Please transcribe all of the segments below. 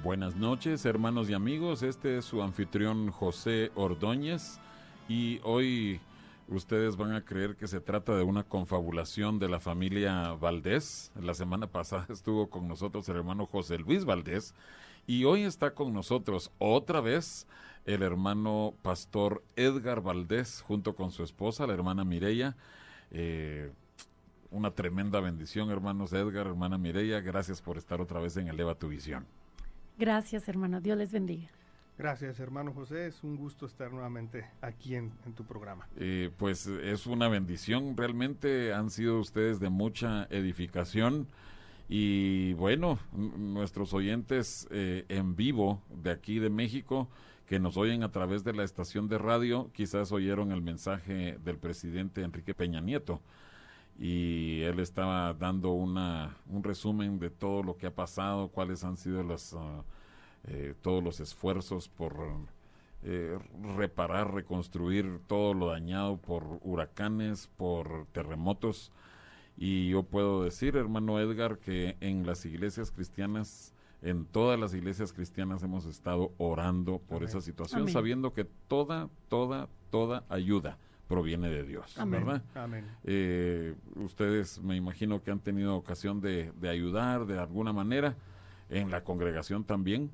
Buenas noches, hermanos y amigos. Este es su anfitrión José Ordóñez y hoy ustedes van a creer que se trata de una confabulación de la familia Valdés. La semana pasada estuvo con nosotros el hermano José Luis Valdés y hoy está con nosotros otra vez el hermano pastor Edgar Valdés junto con su esposa, la hermana Mireya. Una tremenda bendición, hermanos Edgar, hermana Mireya. Gracias por estar otra vez en Eleva tu Visión. Gracias, hermano. Dios les bendiga. Gracias, hermano José. Es un gusto estar nuevamente aquí en tu programa. Pues es una bendición. Realmente han sido ustedes de mucha edificación. Y bueno, nuestros oyentes en vivo de aquí de México, que nos oyen a través de la estación de radio, quizás oyeron el mensaje del presidente Enrique Peña Nieto. Y él estaba dando un resumen de todo lo que ha pasado, cuáles han sido todos los esfuerzos por reparar, reconstruir todo lo dañado por huracanes, por terremotos. Y yo puedo decir, hermano Edgar, que en las iglesias cristianas, en todas las iglesias cristianas hemos estado orando por esa situación, Amén. sabiendo que toda ayuda proviene de Dios, Amén. ¿verdad? Amén. Ustedes me imagino que han tenido ocasión de ayudar de alguna manera, en la congregación también.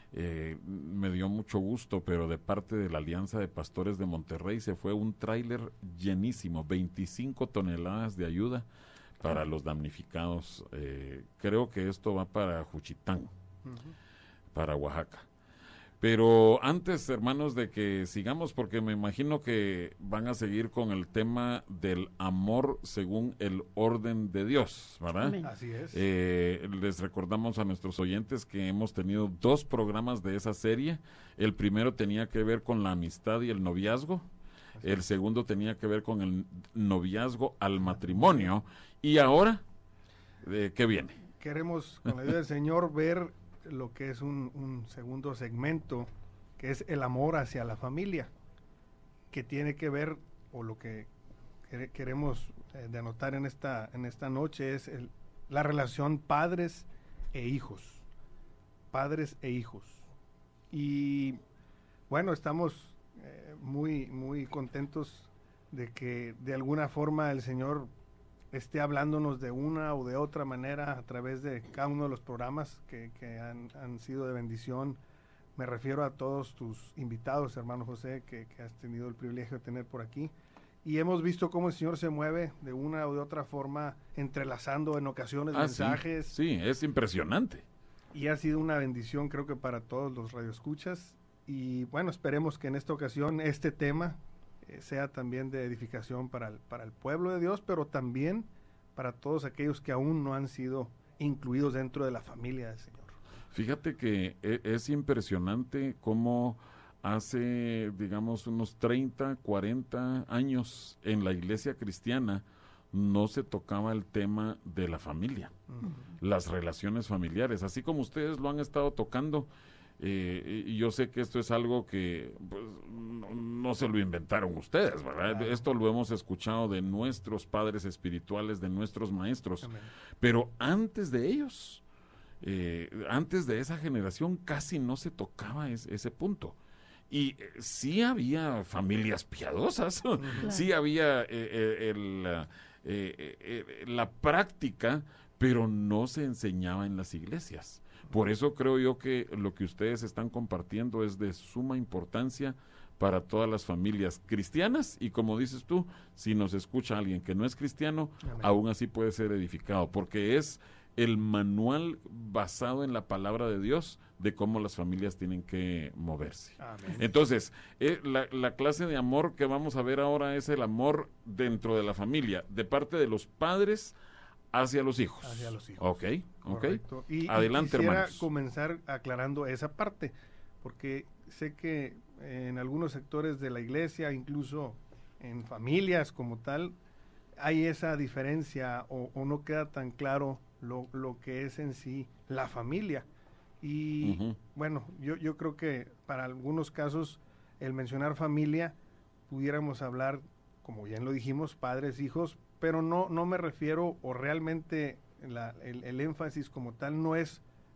Me dio mucho gusto, pero de parte de la Alianza de Pastores de Monterrey se fue un tráiler llenísimo, 25 toneladas de ayuda para los damnificados. Creo que esto va para Juchitán, para Oaxaca. Pero antes, hermanos, de que sigamos, porque me imagino que van a seguir con el tema del amor según el orden de Dios, ¿verdad? Amén. Así es. Les recordamos a nuestros oyentes que hemos tenido 2 programas de esa serie. El primero tenía que ver con la amistad y el noviazgo. El segundo tenía que ver con el noviazgo al matrimonio. Y ahora, ¿qué viene? Queremos, con la ayuda del Señor, ver lo que es un segundo segmento, que es el amor hacia la familia, que tiene que ver, o lo que queremos denotar en esta noche es la relación padres e hijos. Padres e hijos. Y bueno, estamos muy contentos de que de alguna forma el Señor esté hablándonos de una o de otra manera a través de cada uno de los programas que han sido de bendición. Me refiero a todos tus invitados, hermano José, que has tenido el privilegio de tener por aquí. Y hemos visto cómo el Señor se mueve de una o de otra forma, entrelazando en ocasiones mensajes. Sí, es impresionante. Y ha sido una bendición, creo que para todos los radioescuchas. Y bueno, esperemos que en esta ocasión este tema sea también de edificación para el pueblo de Dios, pero también para todos aquellos que aún no han sido incluidos dentro de la familia del Señor. Fíjate que es impresionante cómo hace, digamos, unos 30, 40 años en la iglesia cristiana no se tocaba el tema de la familia, las relaciones familiares, así como ustedes lo han estado tocando. Y yo sé que esto es algo que pues, no se lo inventaron ustedes, ¿verdad? Claro. Esto lo hemos escuchado de nuestros padres espirituales, de nuestros maestros. Amén. Pero antes de ellos, antes de esa generación, casi no se tocaba ese punto. Y sí había familias piadosas, sí había la práctica, pero no se enseñaba en las iglesias. Por eso creo yo que lo que ustedes están compartiendo es de suma importancia para todas las familias cristianas, y como dices tú, si nos escucha alguien que no es cristiano, Amén. aún así puede ser edificado, porque es el manual basado en la palabra de Dios de cómo las familias tienen que moverse. Amén. Entonces, la clase de amor que vamos a ver ahora es el amor dentro de la familia, de parte de los padres hacia los hijos. Hacia los hijos. Ok. Correcto. Y Adelante, quisiera hermanos. comenzar aclarando esa parte, porque sé que en algunos sectores de la iglesia, incluso en familias como tal, hay esa diferencia o no queda tan claro lo que es en sí la familia. Y bueno, yo creo que para algunos casos el mencionar familia pudiéramos hablar, como bien lo dijimos, padres, hijos, pero no me refiero, o realmente el énfasis como tal no es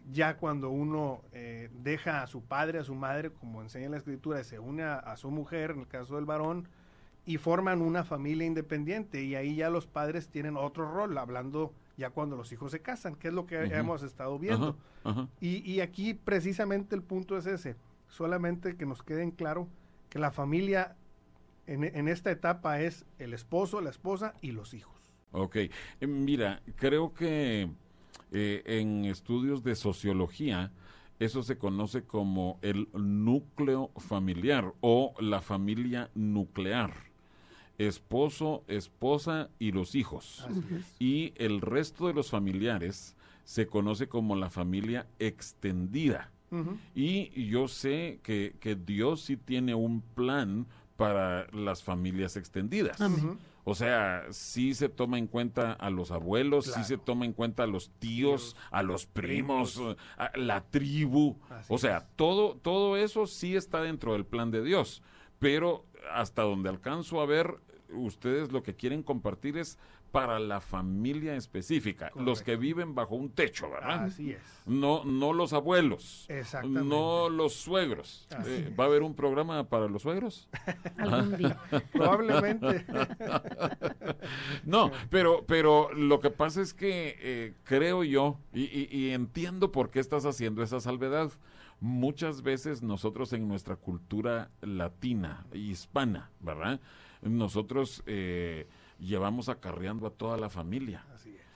ya cuando uno deja a su padre, a su madre, como enseña la Escritura, se une a su mujer, en el caso del varón, y forman una familia independiente, y ahí ya los padres tienen otro rol, hablando ya cuando los hijos se casan, que es lo que hemos estado viendo. Y aquí precisamente el punto es ese, solamente que nos quede en claro que la familia en esta etapa es el esposo, la esposa y los hijos. Ok, mira, creo que en estudios de sociología eso se conoce como el núcleo familiar o la familia nuclear. Esposo, esposa y los hijos. Y el resto de los familiares se conoce como la familia extendida. Y yo sé que Dios sí tiene un plan para las familias extendidas. O sea, sí se toma en cuenta a los abuelos, sí se toma en cuenta a los tíos, a los primos, a la tribu. O sea, todo eso sí está dentro del plan de Dios. Pero hasta donde alcanzo a ver, ustedes lo que quieren compartir es para la familia específica, los que viven bajo un techo, ¿verdad? Así es. No los abuelos, no los suegros. ¿Va a haber un programa para los suegros? Algún día. Probablemente. No, pero lo que pasa es que creo yo, y entiendo por qué estás haciendo esa salvedad. Muchas veces nosotros en nuestra cultura latina, hispana, ¿verdad? Nosotros llevamos acarreando a toda la familia. Así es.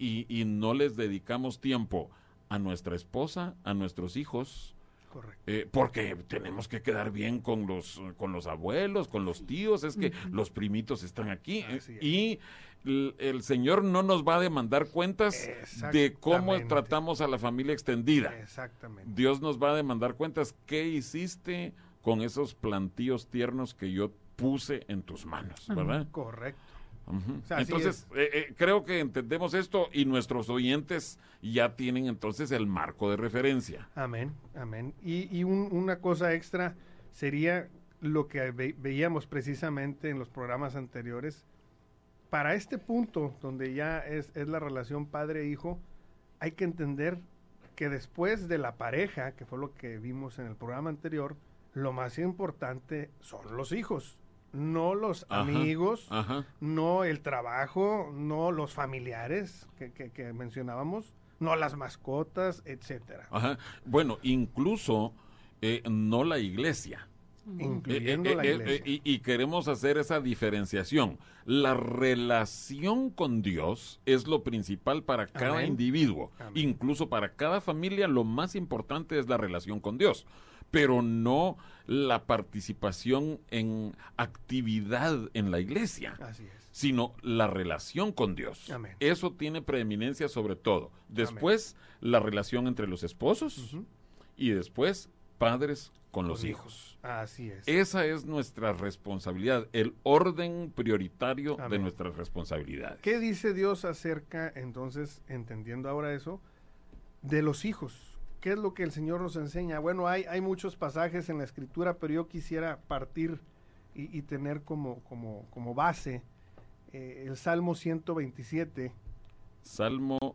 Y no les dedicamos tiempo a nuestra esposa, a nuestros hijos. Correcto. Porque tenemos que quedar bien con los abuelos, con los tíos, es que los primitos están aquí. Y el Señor no nos va a demandar cuentas de cómo tratamos a la familia extendida. Exactamente. Dios nos va a demandar cuentas. ¿Qué hiciste con esos plantíos tiernos que yo puse en tus manos? ¿Verdad? Correcto. O sea, entonces, creo que entendemos esto y nuestros oyentes ya tienen entonces el marco de referencia. Amén, amén. Y una cosa extra sería lo que veíamos precisamente en los programas anteriores. Para este punto, donde ya es la relación padre-hijo, hay que entender que después de la pareja, que fue lo que vimos en el programa anterior, lo más importante son los hijos. No los amigos, no el trabajo, no los familiares que mencionábamos, no las mascotas, etcétera. Bueno, incluso no la iglesia. Incluyendo la iglesia. Y queremos hacer esa diferenciación. La relación con Dios es lo principal para cada individuo. Incluso para cada familia lo más importante es la relación con Dios. Pero no la participación en actividad en la iglesia, sino la relación con Dios. Eso tiene preeminencia sobre todo. Después, la relación entre los esposos y después, padres con los hijos. Así es. Esa es nuestra responsabilidad, el orden prioritario de nuestras responsabilidades. ¿Qué dice Dios acerca, entonces, entendiendo ahora eso, de los hijos? ¿Qué es lo que el Señor nos enseña? Bueno, hay muchos pasajes en la Escritura, pero yo quisiera partir y tener como base el Salmo 127. Salmo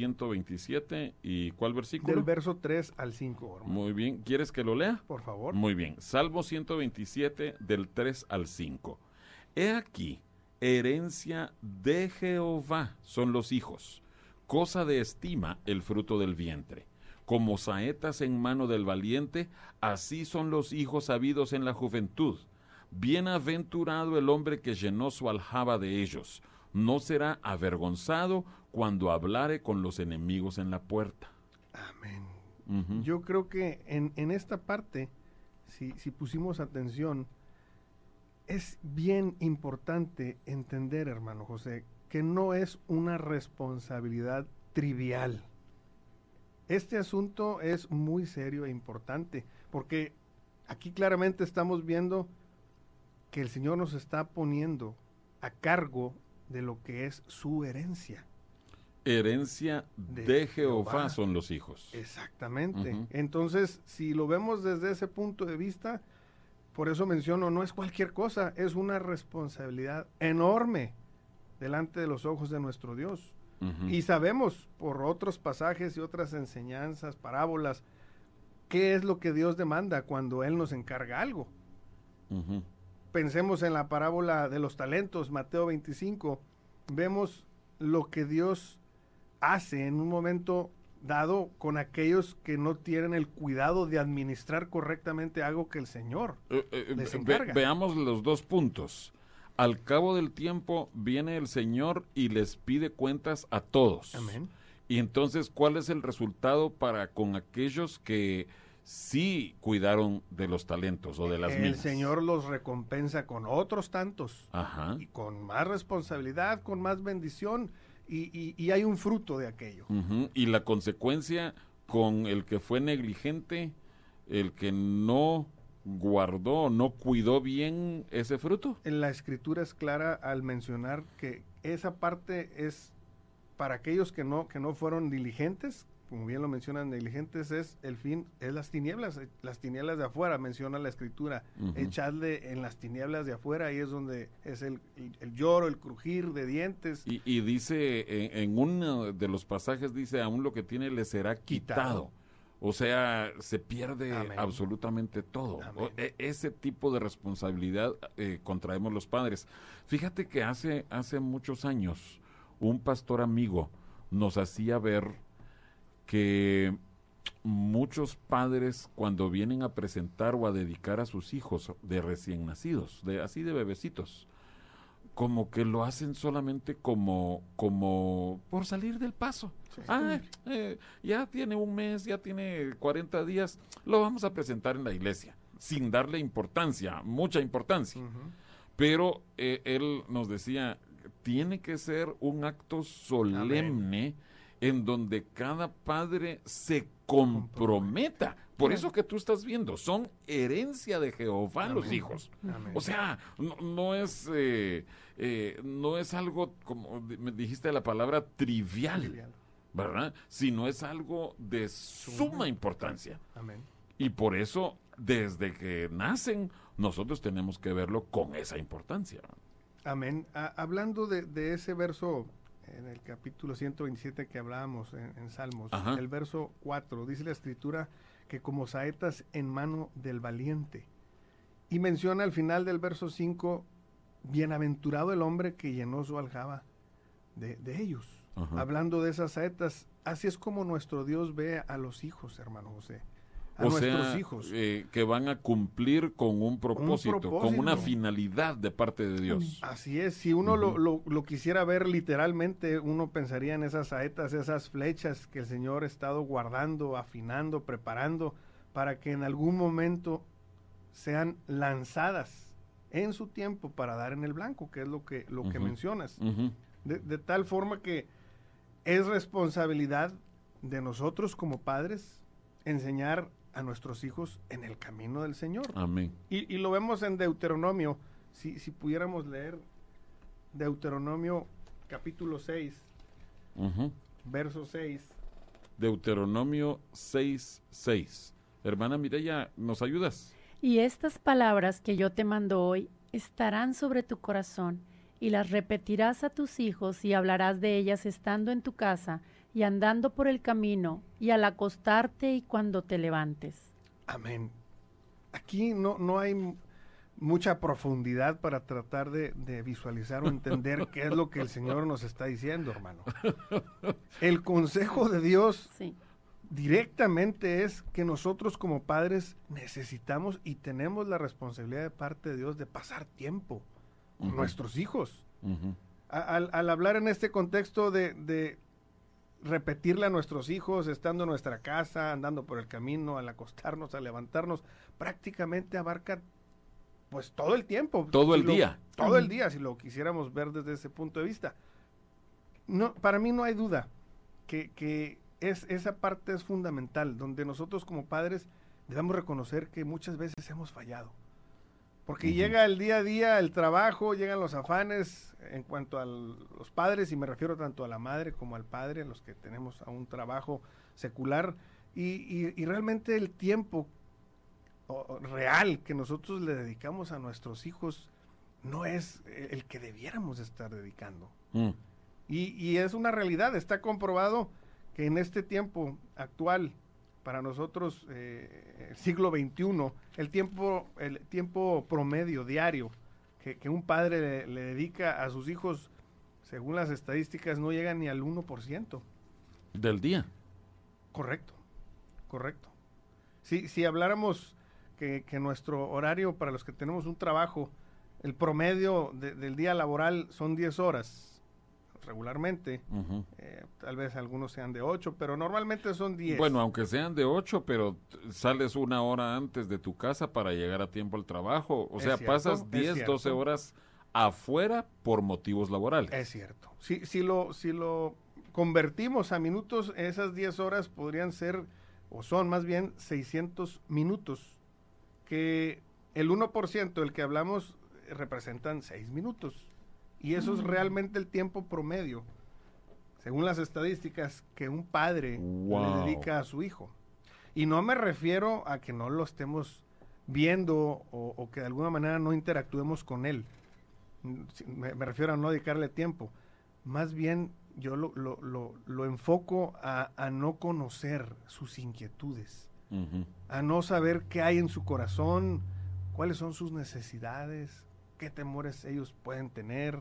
127, ¿y cuál versículo? Del verso 3 al 5. Hermano. Muy bien, ¿quieres que lo lea? Por favor. Muy bien, Salmo 127, del 3 al 5. He aquí, herencia de Jehová son los hijos, cosa de estima el fruto del vientre. Como saetas en mano del valiente, así son los hijos habidos en la juventud. Bienaventurado el hombre que llenó su aljaba de ellos. No será avergonzado cuando hablare con los enemigos en la puerta. Amén. Yo creo que en esta parte, si pusimos atención, es bien importante entender, hermano José, que no es una responsabilidad trivial. Este asunto es muy serio e importante, porque aquí claramente estamos viendo que el Señor nos está poniendo a cargo de lo que es su herencia. Herencia de Jehová son los hijos. Exactamente. Entonces, si lo vemos desde ese punto de vista, por eso menciono, no es cualquier cosa, es una responsabilidad enorme delante de los ojos de nuestro Dios. Ujú. Y sabemos por otros pasajes y otras enseñanzas, parábolas, qué es lo que Dios demanda cuando Él nos encarga algo. Ujú. Pensemos en la parábola de los talentos, Mateo 25. Vemos lo que Dios hace en un momento dado con aquellos que no tienen el cuidado de administrar correctamente algo que el Señor les encarga. Veamos los dos puntos. Al cabo del tiempo viene el Señor y les pide cuentas a todos. Amén. Y entonces, ¿cuál es el resultado para con aquellos que sí cuidaron de los talentos o de las El minas? Señor los recompensa con otros tantos. Ajá. Y con más responsabilidad, con más bendición. Y hay un fruto de aquello. Ujú. Y la consecuencia con el que fue negligente, el que no guardó, no cuidó bien ese fruto. En la escritura es clara al mencionar que esa parte es para aquellos que no fueron diligentes, como bien lo mencionan, negligentes, es el fin, es las tinieblas de afuera, menciona la escritura. Ujú. Echadle en las tinieblas de afuera, ahí es donde es el lloro, el crujir de dientes. Y dice, en uno de los pasajes dice, aún lo que tiene le será quitado. O sea, se pierde Amén. absolutamente todo. Amén. Ese tipo de responsabilidad contraemos los padres. Fíjate que hace muchos años un pastor amigo nos hacía ver que muchos padres cuando vienen a presentar o a dedicar a sus hijos de recién nacidos, así de bebecitos, como que lo hacen solamente como por salir del paso. Sí. Ya tiene un mes, ya tiene 40 días, lo vamos a presentar en la iglesia, sin darle importancia, mucha importancia. Ujú. Pero él nos decía, tiene que ser un acto solemne en donde cada padre se comprometa. Por eso que tú estás viendo, son herencia de Jehová los Amén. hijos. Amén. O sea, no es algo, como me dijiste la palabra, trivial, ¿verdad? Sino es algo de suma importancia. Amén. Y por eso, desde que nacen, nosotros tenemos que verlo con esa importancia. Amén. Hablando de ese verso en el capítulo 127 que hablábamos en Salmos, Ajá. el verso 4, dice la escritura que como saetas en mano del valiente. Y menciona al final del verso 5, bienaventurado el hombre que llenó su aljaba de ellos. Ajá. Hablando de esas saetas, así es como nuestro Dios ve a los hijos, hermano José. A O nuestros sea, hijos. que van a cumplir con un propósito, con una propósito. finalidad de parte de Dios. Así es, si uno lo quisiera ver literalmente, uno pensaría en esas saetas, esas flechas que el Señor ha estado guardando, afinando, preparando, para que en algún momento sean lanzadas en su tiempo para dar en el blanco, que es lo que Ujú. mencionas. Ujú. De tal forma que es responsabilidad de nosotros como padres enseñar a nuestros hijos en el camino del Señor. Amén. Y lo vemos en Deuteronomio, si pudiéramos leer Deuteronomio capítulo 6, Ujú. verso 6. Deuteronomio 6:6. Hermana Mireya, ¿nos ayudas? Y estas palabras que yo te mando hoy estarán sobre tu corazón, y las repetirás a tus hijos y hablarás de ellas estando en tu casa y andando por el camino y al acostarte y cuando te levantes. Amén. Aquí no hay mucha profundidad para tratar de visualizar o entender qué es lo que el Señor nos está diciendo, hermano. El consejo de Dios Sí. directamente es que nosotros como padres necesitamos y tenemos la responsabilidad de parte de Dios de pasar tiempo con Ujú. nuestros hijos. Ujú. Al hablar en este contexto de repetirle a nuestros hijos, estando en nuestra casa, andando por el camino, al acostarnos, al levantarnos, prácticamente abarca pues todo el tiempo. Todo el Si día. Todo el día, si lo quisiéramos ver desde ese punto de vista. No, para mí no hay duda que esa parte es fundamental, donde nosotros como padres debemos reconocer que muchas veces hemos fallado. Porque Ujú. llega el día a día, el trabajo, llegan los afanes en cuanto a los padres, y me refiero tanto a la madre como al padre, los que tenemos a un trabajo secular, y realmente el tiempo real que nosotros le dedicamos a nuestros hijos no es el que debiéramos estar dedicando. Mm. Y es una realidad, está comprobado que en este tiempo actual, para nosotros, el siglo XXI, el tiempo promedio diario que un padre le dedica a sus hijos, según las estadísticas, no llega ni al 1%. Del día. Correcto. Si habláramos que nuestro horario, para los que tenemos un trabajo, el promedio del día laboral son 10 horas, regularmente, tal vez algunos sean de 8, pero normalmente son 10. Bueno, aunque sean de 8, pero sales 1 hora antes de tu casa para llegar a tiempo al trabajo. O sea, pasas 10, 12 horas afuera por motivos laborales. Es cierto. Si lo convertimos a minutos, esas 10 horas podrían ser, o son más bien 600 minutos, que el 1% del que hablamos representan 6 minutos. Y eso es realmente el tiempo promedio, según las estadísticas, que un padre le dedica a su hijo. Y no me refiero a que no lo estemos viendo o que de alguna manera no interactuemos con él. Me refiero a no dedicarle tiempo. Más bien yo lo enfoco a no conocer sus inquietudes, a no saber qué hay en su corazón, cuáles son sus necesidades, qué temores ellos pueden tener.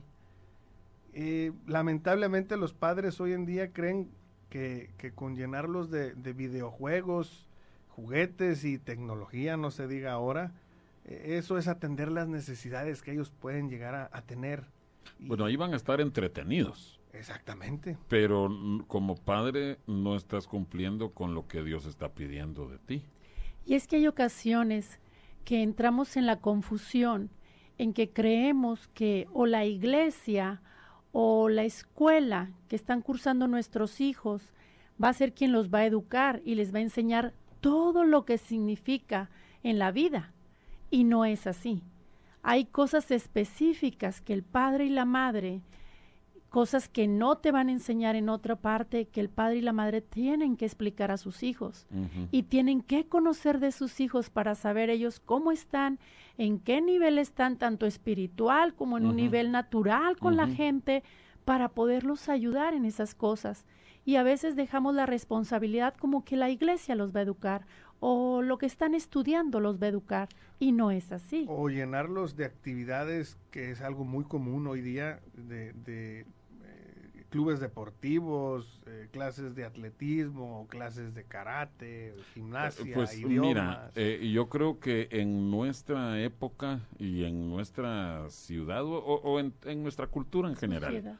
Lamentablemente los padres hoy en día creen que con llenarlos de videojuegos, juguetes y tecnología, no se diga ahora, eso es atender las necesidades que ellos pueden llegar a tener. Bueno, ahí van a estar entretenidos. Exactamente. Pero como padre no estás cumpliendo con lo que Dios está pidiendo de ti. Y es que hay ocasiones que entramos en la confusión, en que creemos que o la iglesia o la escuela que están cursando nuestros hijos va a ser quien los va a educar y les va a enseñar todo lo que significa en la vida. Y no es así. Hay cosas específicas que el padre y la madre, cosas que no te van a enseñar en otra parte, que el padre y la madre tienen que explicar a sus hijos. Y tienen que conocer de sus hijos para saber ellos cómo están, en qué nivel están, tanto espiritual como en un nivel natural con la gente, para poderlos ayudar en esas cosas. Y a veces dejamos la responsabilidad como que la iglesia los va a educar o lo que están estudiando los va a educar, y no es así. O llenarlos de actividades, que es algo muy común hoy día, de clubes deportivos, clases de atletismo, clases de karate, gimnasia, idiomas. Mira, yo creo que en nuestra época y en nuestra ciudad o en nuestra cultura en general,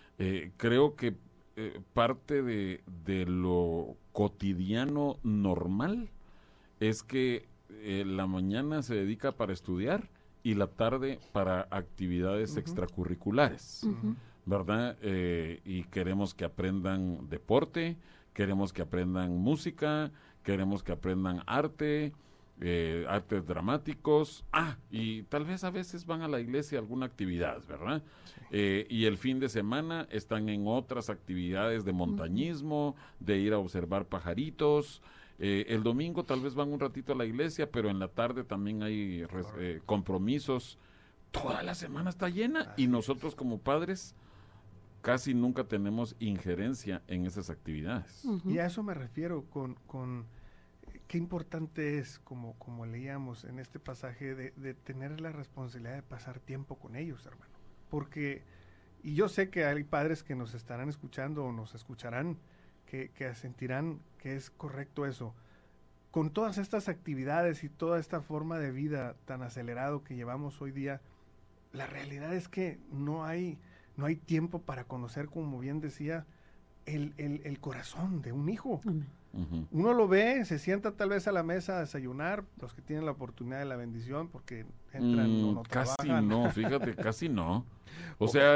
creo que parte de lo cotidiano normal es que la mañana se dedica para estudiar y la tarde para actividades extracurriculares, ¿verdad? Y queremos que aprendan deporte, queremos que aprendan música, queremos que aprendan arte, artes dramáticos, y tal vez a veces van a la iglesia a alguna actividad, ¿verdad? Sí. Y el fin de semana están en otras actividades de montañismo, de ir a observar pajaritos. El domingo tal vez van un ratito a la iglesia, pero en la tarde también hay compromisos. Toda la semana está llena y nosotros como padres casi nunca tenemos injerencia en esas actividades. Y a eso me refiero con qué importante es, como leíamos en este pasaje, de tener la responsabilidad de pasar tiempo con ellos, hermano. Porque, y yo sé que hay padres que nos estarán escuchando o nos escucharán, que sentirán que es correcto eso. Con todas estas actividades y toda esta forma de vida tan acelerado que llevamos hoy día, la realidad es que no hay tiempo para conocer, como bien decía, el corazón de un hijo. Uno lo ve, se sienta tal vez a la mesa a desayunar, los que tienen la oportunidad de la bendición, porque entran o no casi trabajan. No, fíjate, casi no. O sea,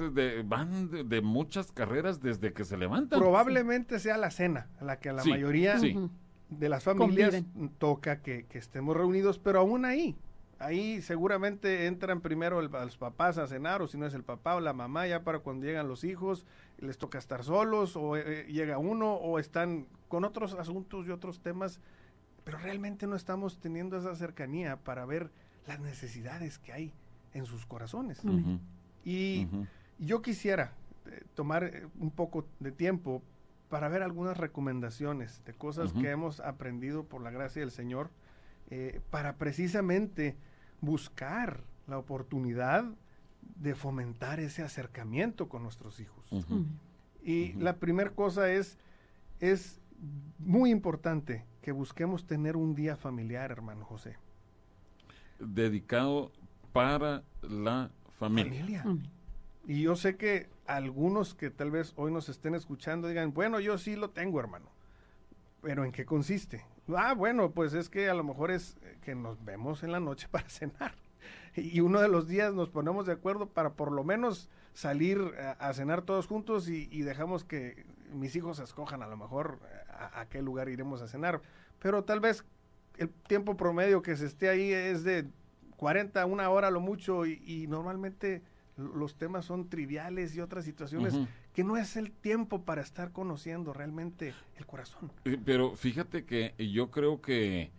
van de muchas carreras desde que se levantan. Probablemente sea la cena, a la que a la mayoría de las familias toca que estemos reunidos, pero aún ahí seguramente entran primero los papás a cenar, o si no es el papá o la mamá, ya para cuando llegan los hijos, les toca estar solos, o llega uno, o están con otros asuntos y otros temas, pero realmente no estamos teniendo esa cercanía para ver las necesidades que hay en sus corazones. Y yo quisiera, tomar un poco de tiempo para ver algunas recomendaciones de cosas que hemos aprendido por la gracia del Señor, para precisamente buscar la oportunidad de fomentar ese acercamiento con nuestros hijos. Y la primera cosa es muy importante que busquemos tener un día familiar, hermano José. Dedicado para la familia. Y yo sé que algunos que tal vez hoy nos estén escuchando digan, bueno, yo sí lo tengo, hermano. ¿Pero en qué consiste? Bueno, pues es que a lo mejor es que nos vemos en la noche para cenar. Y uno de los días nos ponemos de acuerdo para por lo menos salir a cenar todos juntos y dejamos que mis hijos escojan a lo mejor a qué lugar iremos a cenar. Pero tal vez el tiempo promedio que se esté ahí es de 40, una hora a lo mucho, y normalmente los temas son triviales y otras situaciones que no es el tiempo para estar conociendo realmente el corazón. Pero fíjate que yo creo que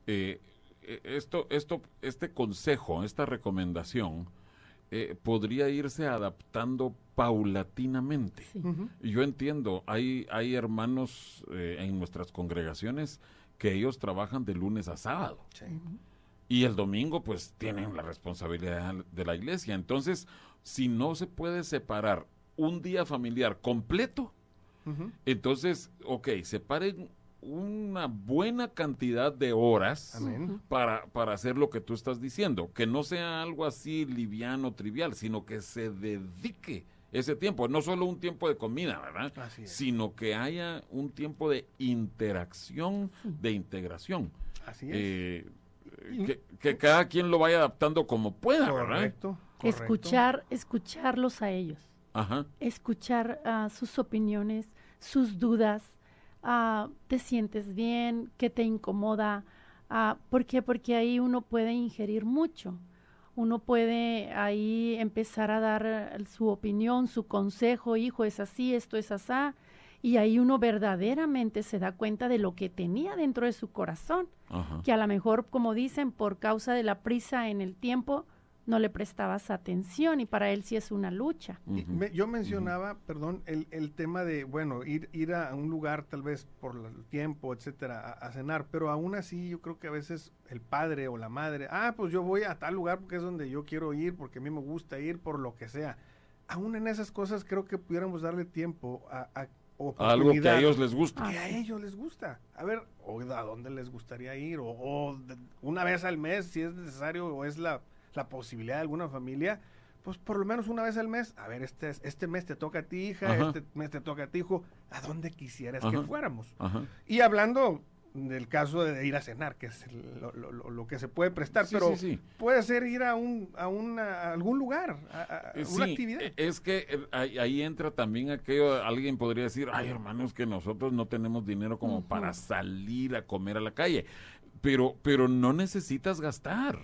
este consejo, esta recomendación, podría irse adaptando paulatinamente. Sí. Yo entiendo, hay hermanos en nuestras congregaciones que ellos trabajan de lunes a sábado. Sí. Y el domingo pues tienen la responsabilidad de la iglesia. Entonces, si no se puede separar un día familiar completo, entonces, separen una buena cantidad de horas para hacer lo que tú estás diciendo. Que no sea algo así liviano, trivial, sino que se dedique ese tiempo. No solo un tiempo de comida, ¿verdad? Así es. Sino que haya un tiempo de interacción, de integración. Así es. Que cada quien lo vaya adaptando como pueda, Correcto. Escucharlos a ellos. Ajá. Escuchar sus opiniones, sus dudas. ¿Te sientes bien? ¿Qué te incomoda? ¿Por qué? Porque ahí uno puede ingerir mucho. Uno puede ahí empezar a dar su opinión, su consejo, hijo, es así, esto es asá. Y ahí uno verdaderamente se da cuenta de lo que tenía dentro de su corazón. Ajá. Que a lo mejor, como dicen, por causa de la prisa en el tiempo, no le prestabas atención, y para él sí es una lucha. Yo mencionaba, perdón, el tema de, bueno, ir a un lugar tal vez por el tiempo, etcétera, a cenar, pero aún así yo creo que a veces el padre o la madre, pues yo voy a tal lugar porque es donde yo quiero ir, porque a mí me gusta ir, por lo que sea. Aún en esas cosas creo que pudiéramos darle tiempo a algo que a ellos les gusta. Que a ellos les gusta. A ver, ¿a dónde les gustaría ir? O una vez al mes, si es necesario, o es la posibilidad de alguna familia, pues por lo menos una vez al mes. A ver, este mes te toca a ti, hija, este mes te toca a ti, hijo. ¿A dónde quisieras que fuéramos? Y hablando del caso de ir a cenar, que es lo que se puede prestar, pero puede ser ir a algún lugar, a una actividad. Es que ahí entra también aquello, alguien podría decir, hermanos, que nosotros no tenemos dinero como para salir a comer a la calle. Pero no necesitas gastar.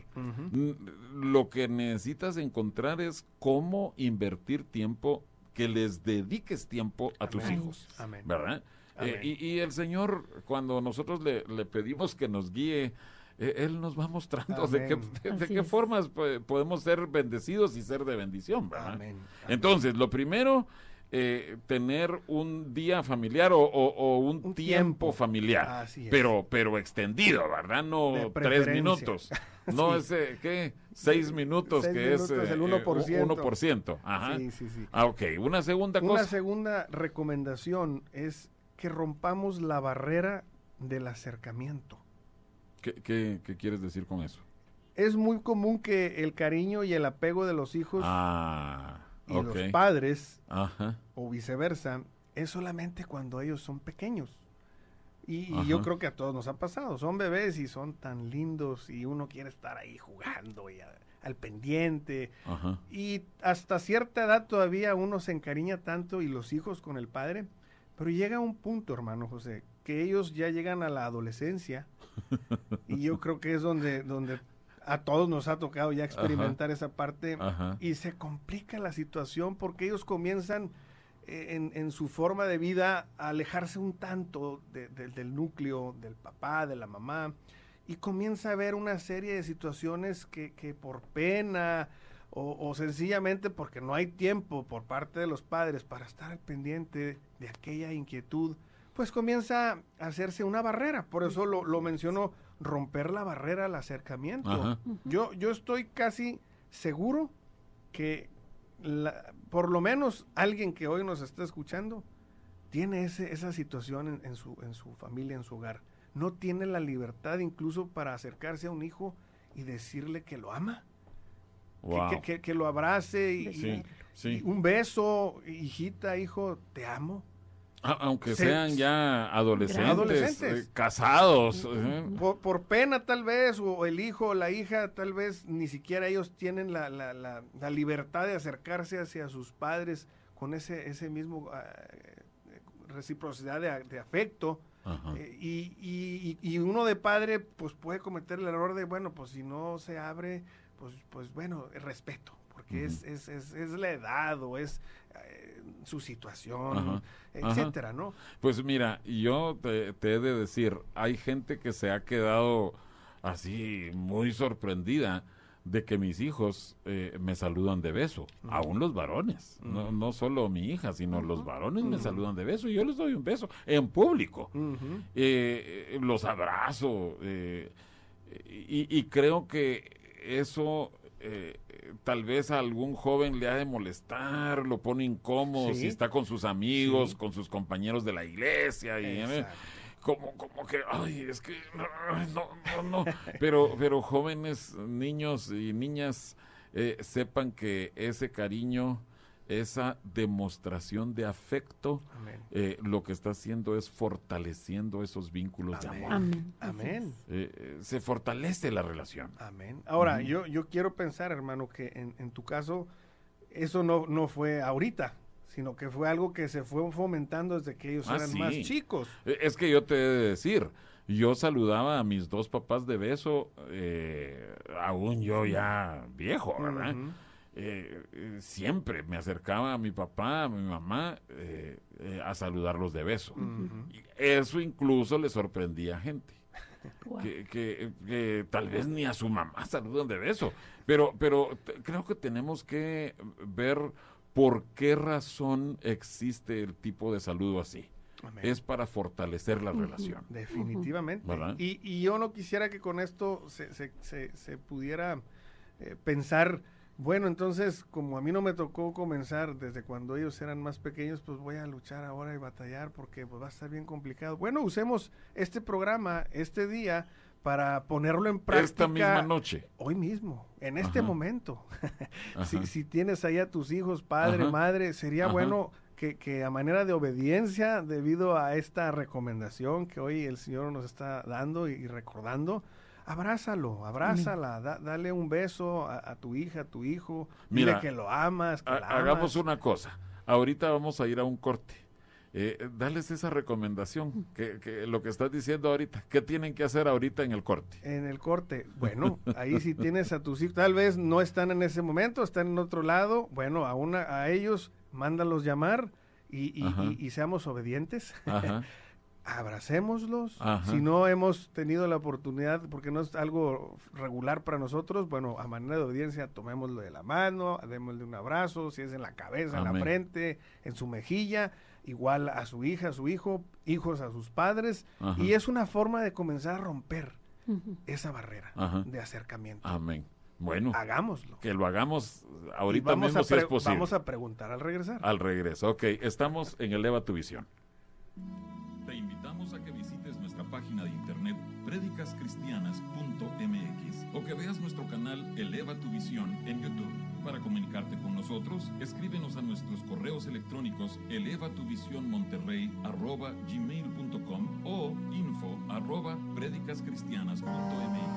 Lo que necesitas encontrar es cómo invertir tiempo, que les dediques tiempo a tus hijos. Amén. ¿Verdad? Y el Señor, cuando nosotros le pedimos que nos guíe, Él nos va mostrando de qué formas podemos ser bendecidos y ser de bendición, ¿verdad? Amén. Entonces, lo primero, tener un día familiar o un tiempo familiar, Así es. pero extendido, ¿verdad? No 3 minutos. No ese, ¿qué? 6 minutos, que minutos, es el 1%. 1%. Ajá. Sí. Ok, una segunda cosa. Una segunda recomendación es que rompamos la barrera del acercamiento. ¿Qué quieres decir con eso? Es muy común que el cariño y el apego de los hijos y los padres, o viceversa, es solamente cuando ellos son pequeños. Y yo creo que a todos nos ha pasado. Son bebés y son tan lindos y uno quiere estar ahí jugando y al pendiente. Y hasta cierta edad todavía uno se encariña tanto, y los hijos con el padre. Pero llega un punto, hermano José, que ellos ya llegan a la adolescencia, y yo creo que es donde a todos nos ha tocado ya experimentar esa parte, y se complica la situación porque ellos comienzan en su forma de vida a alejarse un tanto del núcleo, del papá, de la mamá, y comienza a haber una serie de situaciones que por pena o sencillamente porque no hay tiempo por parte de los padres para estar al pendiente de aquella inquietud, pues comienza a hacerse una barrera. Por eso lo menciono, romper la barrera al acercamiento. Ajá. Yo estoy casi seguro que por lo menos alguien que hoy nos está escuchando tiene esa situación en su familia, en su hogar. No tiene la libertad incluso para acercarse a un hijo y decirle que lo ama. Wow. Que lo abrace y un beso, hijita, hijo, te amo. Aunque sean ya adolescentes. Casados. Por pena tal vez, o el hijo o la hija, tal vez ni siquiera ellos tienen la libertad de acercarse hacia sus padres con ese mismo reciprocidad de afecto. Y uno de padre pues puede cometer el error de, bueno, pues si no se abre, pues bueno, respeto, porque es la edad o es su situación, etcétera, ¿no? Pues mira, yo te he de decir, hay gente que se ha quedado así muy sorprendida de que mis hijos me saludan de beso, aún los varones, no solo mi hija, sino los varones me saludan de beso y yo les doy un beso en público, los abrazo y creo que eso tal vez a algún joven le ha de molestar, lo pone incómodo si está con sus amigos, con sus compañeros de la iglesia y como que, ay, es que no. Pero jóvenes, niños y niñas, sepan que ese cariño, esa demostración de afecto, lo que está haciendo es fortaleciendo esos vínculos de amor. Amén. Se fortalece la relación. Amén. Ahora, yo quiero pensar, hermano, que en tu caso, eso no fue ahorita, sino que fue algo que se fue fomentando desde que ellos eran más chicos. Es que yo te he de decir, yo saludaba a mis dos papás de beso, aún yo ya viejo, ¿verdad? Siempre me acercaba a mi papá, a mi mamá, a saludarlos de beso. Y eso incluso le sorprendía a gente. Wow. Que tal vez ni a su mamá saludan de beso. Pero creo que tenemos que ver por qué razón existe el tipo de saludo así. Amén. Es para fortalecer la relación. Definitivamente. Y yo no quisiera que con esto se pudiera pensar, bueno, entonces, como a mí no me tocó comenzar desde cuando ellos eran más pequeños, pues voy a luchar ahora y batallar porque pues va a estar bien complicado. Bueno, usemos este programa, este día, para ponerlo en práctica. Esta misma noche. Hoy mismo, en este momento. si tienes ahí a tus hijos, padre, madre, sería bueno que a manera de obediencia, debido a esta recomendación que hoy el Señor nos está dando y recordando, abrázala, dale un beso a tu hija, a tu hijo, dile que lo amas, que la hagamos amas. una cosa, ahorita vamos a ir a un corte, dales esa recomendación, que lo que estás diciendo ahorita, ¿qué tienen que hacer ahorita en el corte? En el corte, bueno, ahí si tienes a tus hijos, tal vez no están en ese momento, están en otro lado, bueno, a ellos, mándalos llamar y seamos obedientes. Abracémoslos. Si no hemos tenido la oportunidad, porque no es algo regular para nosotros, bueno, a manera de obediencia, tomémoslo de la mano, démosle un abrazo, si es en la cabeza, en la frente, en su mejilla, igual a su hija, a su hijo, hijos a sus padres, y es una forma de comenzar a romper esa barrera de acercamiento. Amén. Bueno, hagámoslo. Que lo hagamos ahorita mismo si es posible. Vamos a preguntar al regresar. Al regreso, ok. Estamos en Eleva tu Visión. Te invitamos a que visites nuestra página de internet predicascristianas.mx o que veas nuestro canal Eleva tu Visión en YouTube. Para comunicarte con nosotros, escríbenos a nuestros correos electrónicos elevatuvisionmonterrey@gmail.com o info@predicascristianas.mx.